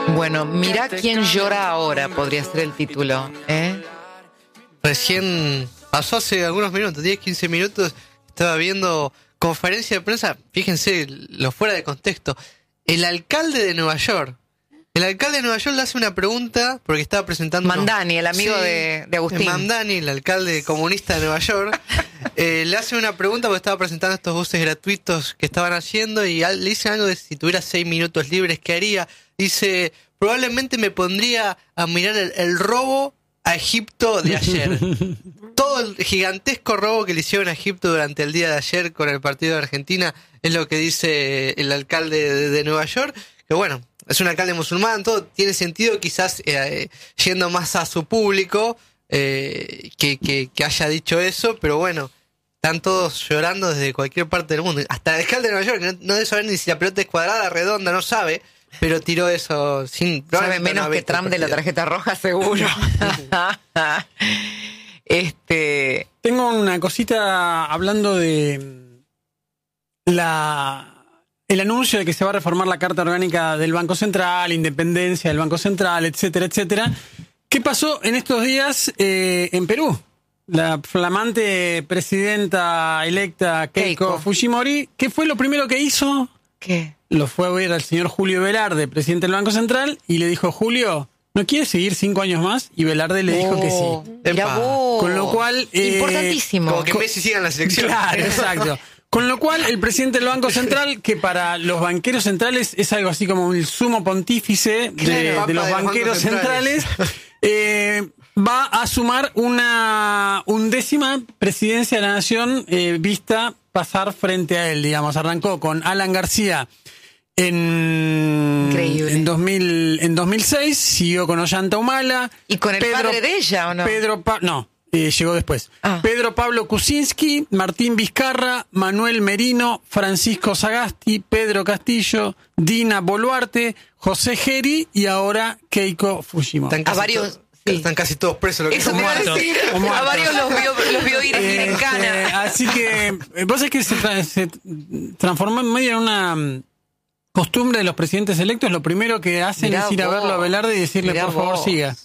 Bueno, mirá quién llora ahora, podría ser el título, ¿eh? Recién pasó hace algunos minutos, 10, 15 minutos, estaba viendo conferencia de prensa, fíjense lo fuera de contexto, el alcalde de Nueva York. El alcalde de Nueva York le hace una pregunta, porque estaba presentando... Mandani, el amigo de Agustín. Mandani, el alcalde comunista de Nueva York, le hace una pregunta porque estaba presentando estos buses gratuitos que estaban haciendo y le dice algo de si tuviera 6 minutos libres, ¿qué haría? Dice, probablemente me pondría a mirar el robo a Egipto de ayer. Todo el gigantesco robo que le hicieron a Egipto durante el día de ayer con el partido de Argentina es lo que dice el alcalde de Nueva York, que bueno, es un alcalde musulmán, todo tiene sentido, quizás yendo más a su público que haya dicho eso, pero bueno, están todos llorando desde cualquier parte del mundo. Hasta el alcalde de Nueva York, que no debe saber ni si la pelota es cuadrada, redonda, no sabe, pero tiró eso sin... Sabe menos que Trump de la tarjeta roja, seguro. Tengo una cosita hablando de el anuncio de que se va a reformar la Carta Orgánica del Banco Central, independencia del Banco Central, etcétera, etcétera. ¿Qué pasó en estos días en Perú? La flamante presidenta electa Keiko Fujimori, ¿qué fue lo primero que hizo? ¿Qué? Lo fue a ver al señor Julio Velarde, presidente del Banco Central, y le dijo, Julio, ¿no quieres seguir 5 años más? Y Velarde le dijo que sí. Mirá vos. Con lo cual... importantísimo. Como que Messi siga en la selección. Claro, exacto. Con lo cual, el presidente del Banco Central, que para los banqueros centrales es algo así como el sumo pontífice de los banqueros centrales, va a sumar una 10ª presidencia de la nación vista pasar frente a él, digamos. Arrancó con Alan García en 2006, siguió con Ollanta Humala. ¿Y con el padre de ella o no? Llegó después. Pedro Pablo Kuczynski, Martín Vizcarra, Manuel Merino, Francisco Sagasti, Pedro Castillo, Dina Boluarte, José Geri y ahora Keiko Fujimori. Están casi todos presos. Eso te iba a decir. A varios los vio ir en cana. Así que, vos sabés que se transformó en medio en una costumbre de los presidentes electos. Lo primero que hacen es ir a verlo a Velarde y decirle, por favor, siga.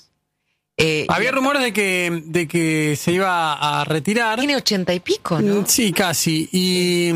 Había rumores de que se iba a retirar. Tiene 80 y pico, ¿no? Sí, casi. Y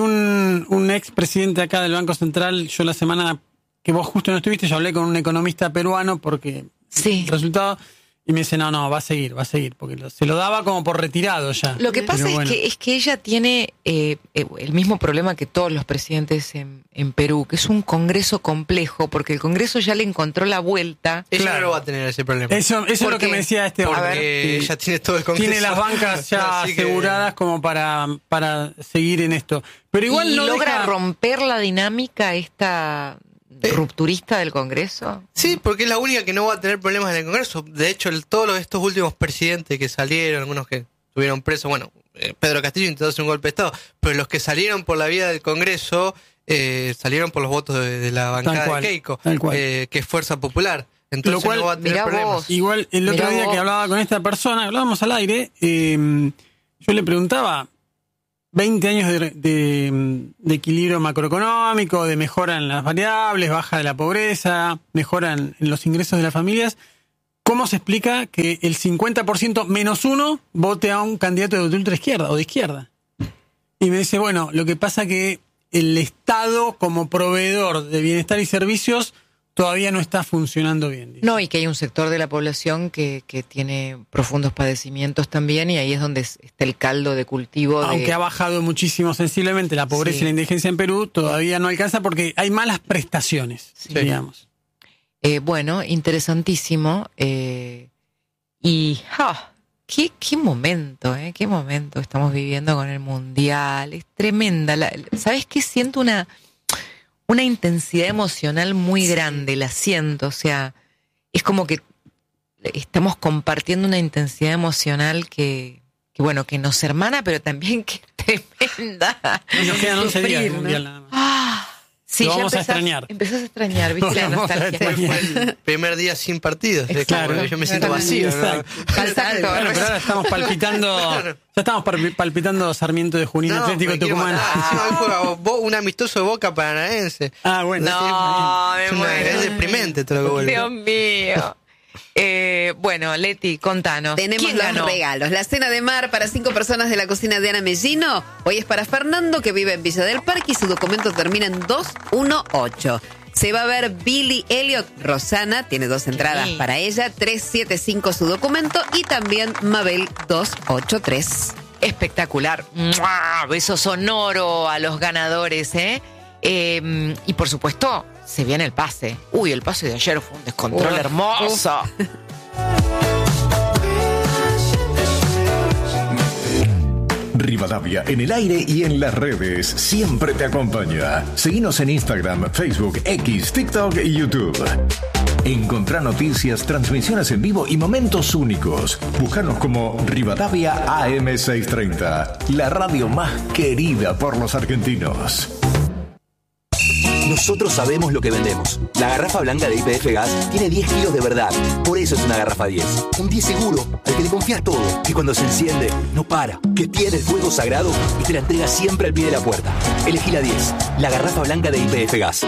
un ex presidente acá del Banco Central, yo la semana que vos justo no estuviste, yo hablé con un economista peruano porque el resultado, y me dice, no, va a seguir, porque se lo daba como por retirado ya. Lo que pasa es que ella tiene el mismo problema que todos los presidentes en Perú, que es un congreso complejo, porque el congreso ya le encontró la vuelta. Ella no va a tener ese problema. Eso es lo que me decía este hombre. Porque ella tiene todo el congreso. Tiene las bancas ya aseguradas como para seguir en esto. Pero igual ¿Y no logra romper la dinámica esta rupturista del Congreso? Sí, porque es la única que no va a tener problemas en el Congreso. De hecho, todos estos últimos presidentes que salieron, algunos que estuvieron presos, bueno, Pedro Castillo intentó hacer un golpe de Estado, pero los que salieron por la vía del Congreso salieron por los votos de la bancada de Keiko, que es Fuerza Popular. Entonces lo cual, no va a tener problemas. Igual el otro día que hablaba con esta persona, hablábamos al aire, yo le preguntaba, 20 años de equilibrio macroeconómico, de mejora en las variables, baja de la pobreza, mejora en los ingresos de las familias. ¿Cómo se explica que el 50% menos uno vote a un candidato de ultraizquierda o de izquierda? Y me dice, bueno, lo que pasa que el Estado como proveedor de bienestar y servicios todavía no está funcionando bien. Dice. No, y que hay un sector de la población que tiene profundos padecimientos también, y ahí es donde está el caldo de cultivo. Aunque ha bajado muchísimo sensiblemente la pobreza y la indigencia en Perú, todavía no alcanza porque hay malas prestaciones, digamos. Bueno, interesantísimo. ¿Qué momento, qué momento estamos viviendo con el Mundial? Es tremenda. ¿Sabes qué? Siento una intensidad emocional muy grande, la siento, o sea, es como que estamos compartiendo una intensidad emocional que nos hermana, pero también que es tremenda. Nos quedan 11 días del Mundial nada más. Sí, Lo ya vamos a extrañar. Empezás a extrañar, ¿viste? Lo La vamos a nostalgia. extrañar. Fue el primer día sin partidos. Es Exacto. como, yo me siento vacío, ¿no? Exacto. Exacto. Bueno, pero ahora estamos palpitando. Ya estamos palpitando Sarmiento de Junín, Atlético me quiero Tucumán. matar. Encima hoy juega un amistoso de Boca Paranaense. Ah, bueno. No, me muero. Es deprimente todo lo que vuelve. Dios mío. Bueno, Leti, contanos. Tenemos ¿Quién los ganó? regalos. La cena de mar para 5 personas de la cocina de Ana Mellino. Hoy es para Fernando, que vive en Villa del Parque y su documento termina en 218. Se va a ver Billy Elliot. Rosana tiene 2 entradas Sí. para ella. 375 su documento. Y también Mabel 283. Espectacular. ¡Mua! Beso sonoro a los ganadores, ¿eh? Y por supuesto, se viene el pase. Uy, el pase de ayer fue un descontrol hermoso. Rivadavia en el aire y en las redes siempre te acompaña. Seguinos en Instagram, Facebook, X, TikTok y YouTube. Encontrá noticias, transmisiones en vivo y momentos únicos. Búscanos como Rivadavia AM630, la radio más querida por los argentinos. Nosotros sabemos lo que vendemos. La garrafa blanca de YPF Gas tiene 10 kilos de verdad. Por eso es una garrafa 10. Un 10 seguro, al que le confías todo. Que cuando se enciende, no para. Que tiene el fuego sagrado y te la entrega siempre al pie de la puerta. Elegí la 10. La garrafa blanca de YPF Gas.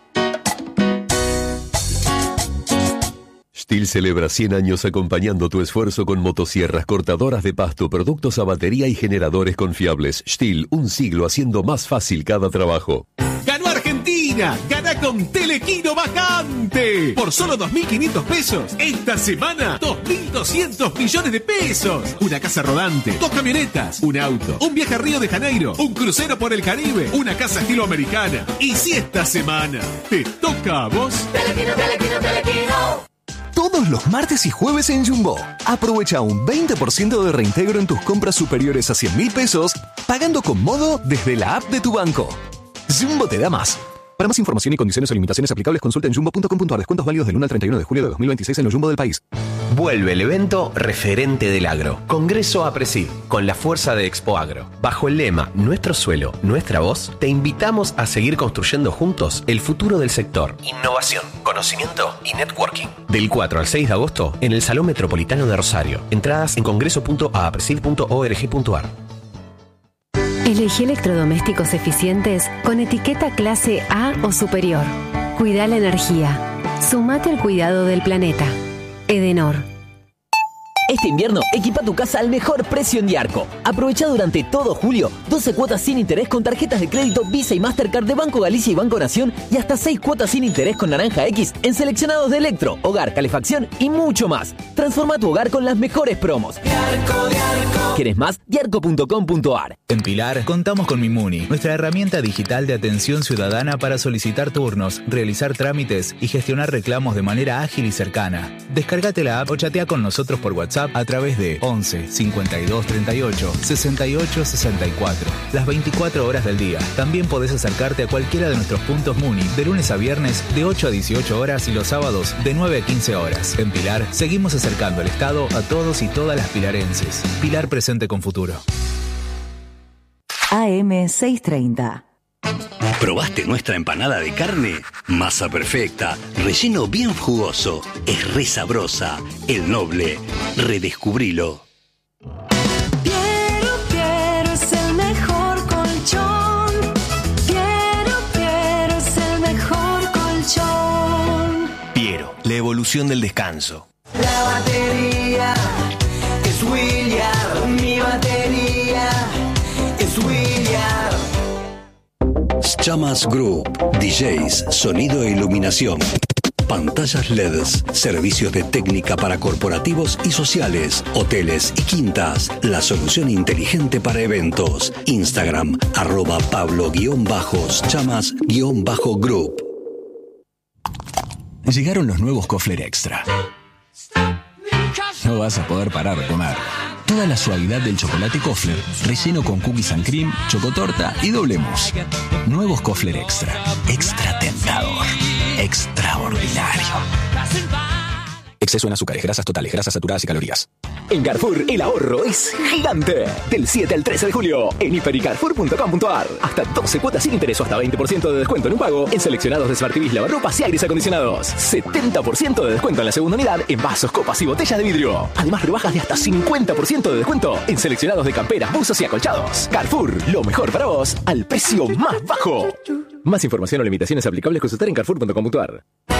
Stihl celebra 100 años acompañando tu esfuerzo con motosierras cortadoras de pasto, productos a batería y generadores confiables. Stihl, un siglo haciendo más fácil cada trabajo. ¡Ganó Argentina! ¡Gana con Telequino Vacante! Por solo 2.500 pesos. Esta semana, 2.200 millones de pesos. Una casa rodante, 2 camionetas, un auto, un viaje a Río de Janeiro, un crucero por el Caribe, una casa estilo americana. Y si esta semana te toca a vos... Telequino. Todos los martes y jueves en Jumbo. Aprovecha un 20% de reintegro en tus compras superiores a 100.000 pesos, pagando con Modo desde la app de tu banco. Jumbo te da más. Para más información y condiciones o limitaciones aplicables, consulta en jumbo.com.ar. Descuentos válidos del 1 al 31 de julio de 2026 en los Jumbo del país. Vuelve el evento Referente del Agro. Congreso APRESID, con la fuerza de Expo Agro. Bajo el lema Nuestro suelo, nuestra voz, te invitamos a seguir construyendo juntos el futuro del sector. Innovación, conocimiento y networking. Del 4 al 6 de agosto en el Salón Metropolitano de Rosario. Entradas en congreso.apresid.org.ar. Elegí electrodomésticos eficientes con etiqueta clase A o superior. Cuida la energía. Sumate al cuidado del planeta. Edenor. Este invierno, equipa tu casa al mejor precio en Diarco. Aprovecha durante todo julio 12 cuotas sin interés con tarjetas de crédito Visa y Mastercard de Banco Galicia y Banco Nación y hasta 6 cuotas sin interés con Naranja X en seleccionados de electro, hogar, calefacción y mucho más. Transforma tu hogar con las mejores promos. Diarco, Diarco. ¿Quieres más? Diarco.com.ar. En Pilar contamos con Mimuni, nuestra herramienta digital de atención ciudadana para solicitar turnos, realizar trámites y gestionar reclamos de manera ágil y cercana. Descárgate la app o chatea con nosotros por WhatsApp a través de 11 52 38 68 64. Las 24 horas del día. También podés acercarte a cualquiera de nuestros puntos Muni de lunes a viernes de 8 a 18 horas y los sábados de 9 a 15 horas. En Pilar seguimos acercando el Estado a todos y todas las pilarenses. Pilar presente con futuro. AM630. ¿Probaste nuestra empanada de carne? Masa perfecta, relleno bien jugoso, es re sabrosa, el Noble. Redescubrilo. Piero es el mejor colchón. Piero es el mejor colchón. Piero, la evolución del descanso. La batería es William, mi batería es William. Chamas Group, DJs, sonido e iluminación. Pantallas LEDs, servicios de técnica para corporativos y sociales, hoteles y quintas. La solución inteligente para eventos. Instagram, @Pablo_Chamas_Group. Llegaron los nuevos Kofler Extra. No vas a poder parar de comer. Toda la suavidad del chocolate Kofler, relleno con cookies and cream, chocotorta y doble mousse. Nuevos Kofler Extra. Extra tentador. Extraordinario. exceso en azúcares, grasas totales, grasas saturadas y calorías. En Carrefour, el ahorro es gigante. Del 7 al 13 de julio, en hipercarrefour.com.ar. Hasta 12 cuotas sin interés o hasta 20% de descuento en un pago en seleccionados de Smart TVs, lavarropas y aires acondicionados. 70% de descuento en la segunda unidad en vasos, copas y botellas de vidrio. Además, rebajas de hasta 50% de descuento en seleccionados de camperas, buzos y acolchados. Carrefour, lo mejor para vos, al precio más bajo. Más información o limitaciones aplicables consultar en carrefour.com.ar.